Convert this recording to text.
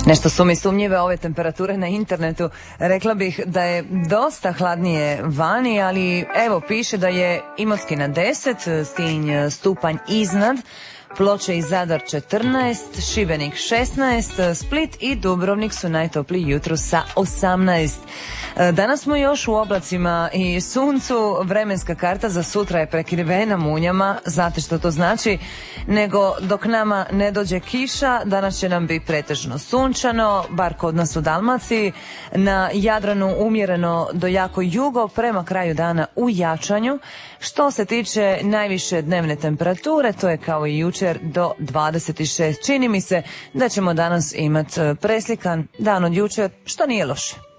Nešto su mi sumnjive ove temperature na internetu. Rekla bih da je dosta hladnije vani, ali evo piše da je Imotski na 10, Stinj stupanj iznad, Ploče i Zadar 14, Šibenik 16, Split i Dubrovnik su najtopliji jutro sa 18. Danas smo još u oblacima i suncu, vremenska karta za sutra je prekrivena munjama, znate što to znači, nego dok nama ne dođe kiša, danas će nam biti pretežno sunčano, bar kod nas u Dalmaciji, na Jadranu umjereno do jako jugo, prema kraju dana u jačanju. Što se tiče najviše dnevne temperature, to je kao i jučer do 26. Čini mi se da ćemo danas imati preslikan dan od jučer, što nije loše.